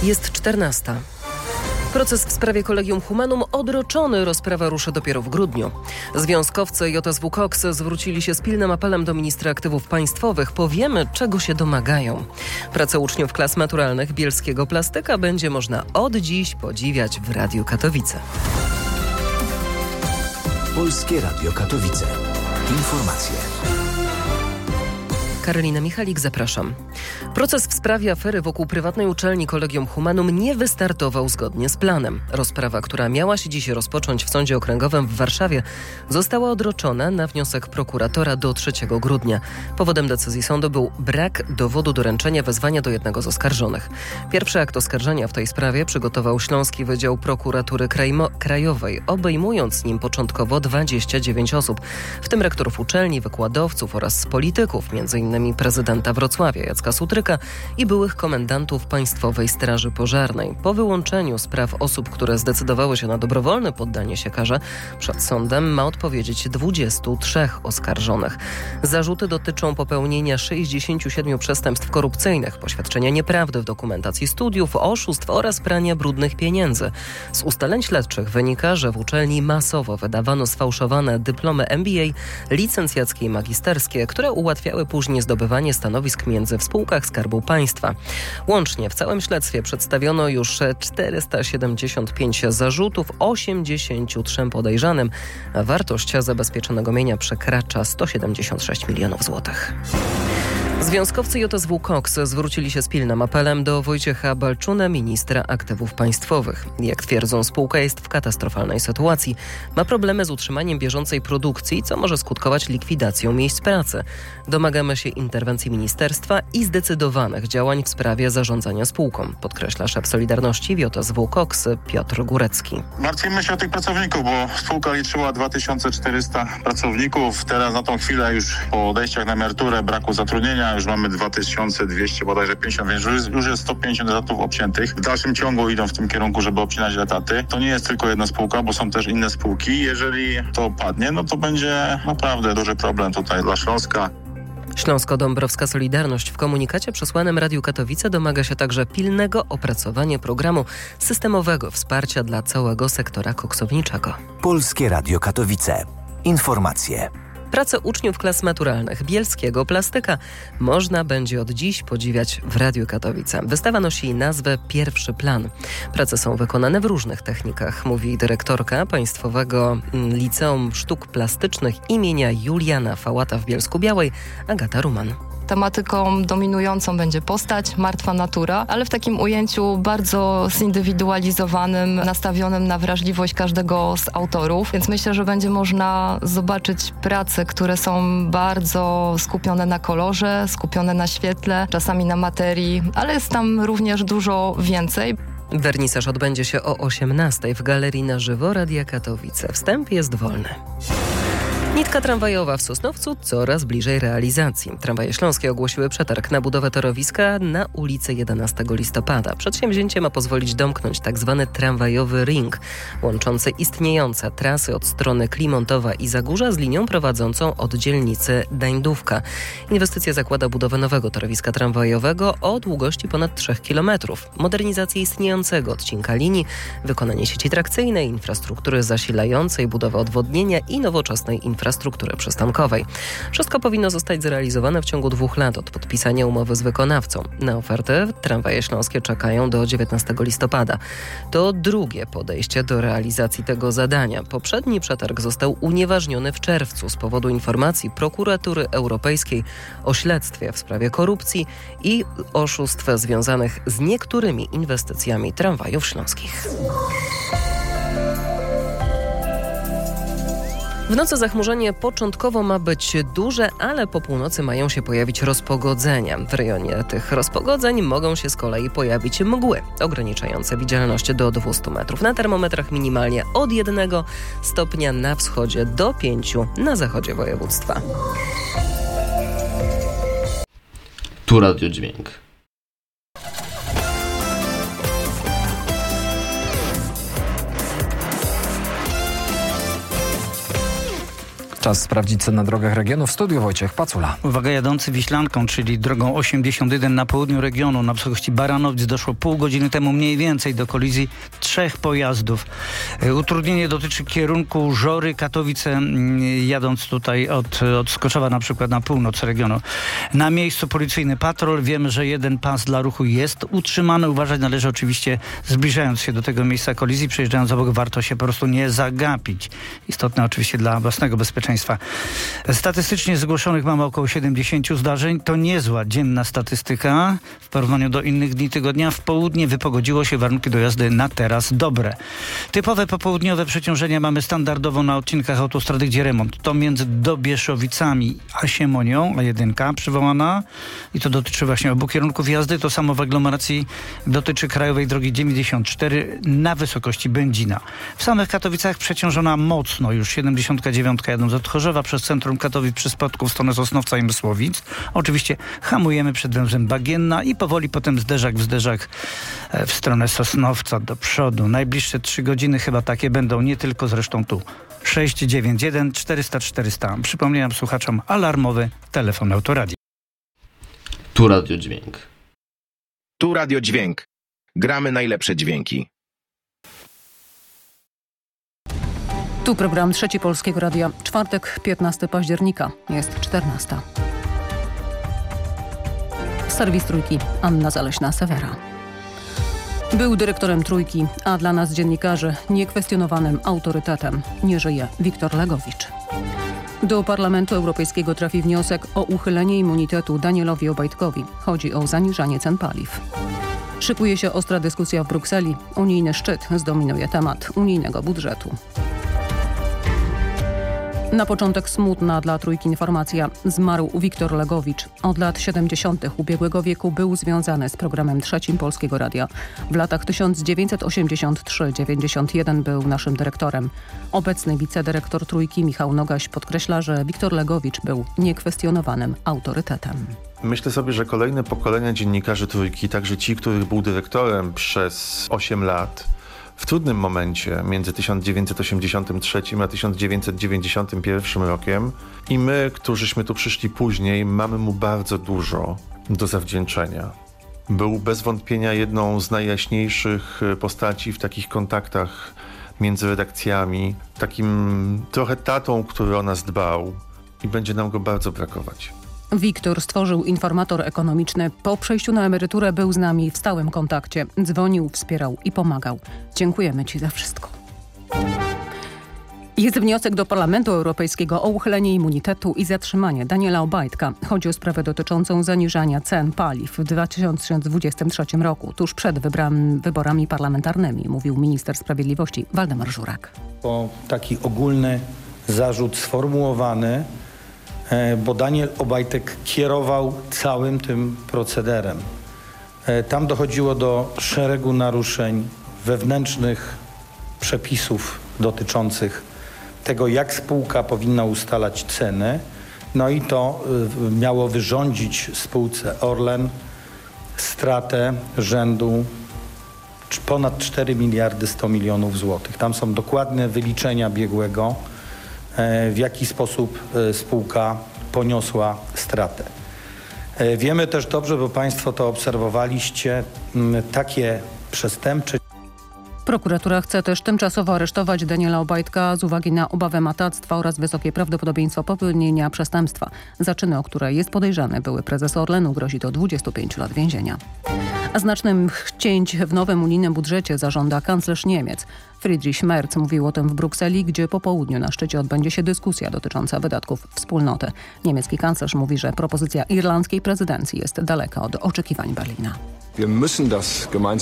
Jest 14. Proces w sprawie Collegium Humanum odroczony. Rozprawa ruszy dopiero w grudniu. Związkowcy JSW Cox zwrócili się z pilnym apelem do ministra aktywów państwowych. Powiemy, czego się domagają. Pracę uczniów klas maturalnych bielskiego plastyka będzie można od dziś podziwiać w Radiu Katowice. Polskie Radio Katowice. Informacje. Karolina Michalik, zapraszam. Proces w sprawie afery wokół prywatnej uczelni Collegium Humanum nie wystartował zgodnie z planem. Rozprawa, która miała się dziś rozpocząć w Sądzie Okręgowym w Warszawie, została odroczona na wniosek prokuratora do 3 grudnia. Powodem decyzji sądu był brak dowodu doręczenia wezwania do jednego z oskarżonych. Pierwszy akt oskarżenia w tej sprawie przygotował Śląski Wydział Prokuratury Krajowej, obejmując nim początkowo 29 osób, w tym rektorów uczelni, wykładowców oraz polityków, m.in. prezydenta Wrocławia Jacka Sutryka i byłych komendantów Państwowej Straży Pożarnej. Po wyłączeniu spraw osób, które zdecydowały się na dobrowolne poddanie się karze, przed sądem ma odpowiedzieć 23 oskarżonych. Zarzuty dotyczą popełnienia 67 przestępstw korupcyjnych, poświadczenia nieprawdy w dokumentacji studiów, oszustw oraz prania brudnych pieniędzy. Z ustaleń śledczych wynika, że w uczelni masowo wydawano sfałszowane dyplomy MBA, licencjackie i magisterskie, które ułatwiały później zdobywanie stanowisk między w spółkach Skarbu Państwa. Łącznie w całym śledztwie przedstawiono już 475 zarzutów 83 podejrzanym, a wartość zabezpieczonego mienia przekracza 176 milionów złotych. Związkowcy JSW Cox zwrócili się z pilnym apelem do Wojciecha Balczuna, ministra aktywów państwowych. Jak twierdzą, spółka jest w katastrofalnej sytuacji. Ma problemy z utrzymaniem bieżącej produkcji, co może skutkować likwidacją miejsc pracy. Domagamy się interwencji ministerstwa i zdecydowanych działań w sprawie zarządzania spółką, podkreśla szef Solidarności w JSW Cox Piotr Górecki. Martwimy się o tych pracowników, bo spółka liczyła 2400 pracowników. Teraz na tą chwilę już po odejściach na emeryturę, braku zatrudnienia, już mamy 2200, bodajże 50, więc już jest 150 etatów obciętych. W dalszym ciągu idą w tym kierunku, żeby obcinać etaty. To nie jest tylko jedna spółka, bo są też inne spółki. Jeżeli to padnie, no to będzie naprawdę duży problem tutaj dla Śląska. Śląsko-Dąbrowska Solidarność w komunikacie przesłanym Radiu Katowice domaga się także pilnego opracowania programu systemowego wsparcia dla całego sektora koksowniczego. Polskie Radio Katowice. Informacje. Pracę uczniów klas maturalnych bielskiego plastyka można będzie od dziś podziwiać w Radiu Katowice. Wystawa nosi nazwę Pierwszy Plan. Prace są wykonane w różnych technikach, mówi dyrektorka Państwowego Liceum Sztuk Plastycznych imienia Juliana Fałata w Bielsku-Białej, Agata Ruman. Tematyką dominującą będzie postać, martwa natura, ale w takim ujęciu bardzo zindywidualizowanym, nastawionym na wrażliwość każdego z autorów. Więc myślę, że będzie można zobaczyć prace, które są bardzo skupione na kolorze, skupione na świetle, czasami na materii, ale jest tam również dużo więcej. Wernisaż odbędzie się o 18:00 w Galerii na Żywo Radia Katowice. Wstęp jest wolny. Nitka tramwajowa w Sosnowcu coraz bliżej realizacji. Tramwaje śląskie ogłosiły przetarg na budowę torowiska na ulicy 11 listopada. Przedsięwzięcie ma pozwolić domknąć tzw. tramwajowy ring, łączący istniejące trasy od strony Klimontowa i Zagórza z linią prowadzącą od dzielnicy Dańdówka. Inwestycja zakłada budowę nowego torowiska tramwajowego o długości ponad 3 km, modernizację istniejącego odcinka linii, wykonanie sieci trakcyjnej, infrastruktury zasilającej, budowę odwodnienia i nowoczesnej infrastruktury przystankowej. Wszystko powinno zostać zrealizowane w ciągu 2 lat od podpisania umowy z wykonawcą. Na ofertę tramwaje śląskie czekają do 19 listopada. To drugie podejście do realizacji tego zadania. Poprzedni przetarg został unieważniony w czerwcu z powodu informacji Prokuratury Europejskiej o śledztwie w sprawie korupcji i oszustw związanych z niektórymi inwestycjami tramwajów śląskich. W nocy zachmurzenie początkowo ma być duże, ale po północy mają się pojawić rozpogodzenia. W rejonie tych rozpogodzeń mogą się z kolei pojawić mgły ograniczające widzialność do 200 metrów. Na termometrach minimalnie od 1 stopnia na wschodzie do 5 na zachodzie województwa. Tu Radio Dźwięk. Czas sprawdzić ceny na drogach regionu. W studiu Wojciech Pacula. Uwaga, jadący Wiślanką, czyli drogą 81 na południu regionu, na wysokości Baranowic doszło pół godziny temu mniej więcej do kolizji 3 pojazdów. Utrudnienie dotyczy kierunku Żory, Katowice, jadąc tutaj od Skoczowa na przykład na północ regionu. Na miejscu policyjny patrol. Wiemy, że jeden pas dla ruchu jest utrzymany. Uważać należy oczywiście, zbliżając się do tego miejsca kolizji, przejeżdżając obok, warto się po prostu nie zagapić. Istotne oczywiście dla własnego bezpieczeństwa. Statystycznie zgłoszonych mamy około 70 zdarzeń. To niezła dzienna statystyka w porównaniu do innych dni tygodnia. W południe wypogodziło się, warunki do jazdy na teraz dobre. Typowe popołudniowe przeciążenia mamy standardowo na odcinkach autostrady, gdzie remont. To między Dobieszowicami a Siemonią, A1 przywołana i to dotyczy właśnie obu kierunków jazdy. To samo w aglomeracji dotyczy krajowej drogi 94 na wysokości Będzina. W samych Katowicach przeciążona mocno już 79 jadąc od Chorzowa przez centrum Katowic przy spadku w stronę Sosnowca i Mysłowic. Oczywiście hamujemy przed węzłem Bagienna i powoli potem zderzak w zderzak w stronę Sosnowca do przodu. Najbliższe 3 godziny chyba takie będą, nie tylko zresztą tu. 691 400 400. Przypomniałem słuchaczom alarmowy telefon Autoradia. Tu Radio Dźwięk. Tu Radio Dźwięk. Gramy najlepsze dźwięki. Tu program Trzeci Polskiego Radia. Czwartek, 15 października. Jest 14. Serwis Trójki. Anna Zaleśna-Sewera. Był dyrektorem Trójki, a dla nas dziennikarzy niekwestionowanym autorytetem nie żyje Wiktor Legowicz. Do Parlamentu Europejskiego trafi wniosek o uchylenie immunitetu Danielowi Obajtkowi. Chodzi o zaniżanie cen paliw. Szykuje się ostra dyskusja w Brukseli. Unijny szczyt zdominuje temat unijnego budżetu. Na początek smutna dla Trójki informacja. Zmarł Wiktor Legowicz. Od lat 70. ubiegłego wieku był związany z programem Trzecim Polskiego Radia. W latach 1983-91 był naszym dyrektorem. Obecny wicedyrektor Trójki Michał Nogaś podkreśla, że Wiktor Legowicz był niekwestionowanym autorytetem. Myślę sobie, że kolejne pokolenia dziennikarzy Trójki, także ci, których był dyrektorem przez 8 lat, w trudnym momencie między 1983 a 1991 rokiem i my, którzyśmy tu przyszli później, mamy mu bardzo dużo do zawdzięczenia. Był bez wątpienia jedną z najjaśniejszych postaci w takich kontaktach między redakcjami, takim trochę tatą, który o nas dbał i będzie nam go bardzo brakować. Wiktor stworzył informator ekonomiczny. Po przejściu na emeryturę był z nami w stałym kontakcie. Dzwonił, wspierał i pomagał. Dziękujemy Ci za wszystko. Jest wniosek do Parlamentu Europejskiego o uchylenie immunitetu i zatrzymanie Daniela Obajtka. Chodzi o sprawę dotyczącą zaniżania cen paliw w 2023 roku, tuż przed wyborami parlamentarnymi, mówił minister sprawiedliwości Waldemar Żurak. To taki ogólny zarzut sformułowany, bo Daniel Obajtek kierował całym tym procederem. Tam dochodziło do szeregu naruszeń wewnętrznych przepisów dotyczących tego, jak spółka powinna ustalać ceny. No i to miało wyrządzić spółce Orlen stratę rzędu ponad 4 miliardy 100 milionów złotych. Tam są dokładne wyliczenia biegłego, w jaki sposób spółka poniosła stratę. Wiemy też dobrze, bo Państwo to obserwowaliście, takie przestępcze. Prokuratura chce też tymczasowo aresztować Daniela Obajtka z uwagi na obawę matactwa oraz wysokie prawdopodobieństwo popełnienia przestępstwa. Za czyny, o które jest podejrzany były prezes Orlenu, grozi do 25 lat więzienia. A znacznych cięć w nowym unijnym budżecie zażąda kanclerz Niemiec. Friedrich Merz mówił o tym w Brukseli, gdzie po południu na szczycie odbędzie się dyskusja dotycząca wydatków wspólnoty. Niemiecki kanclerz mówi, że propozycja irlandzkiej prezydencji jest daleka od oczekiwań Berlina.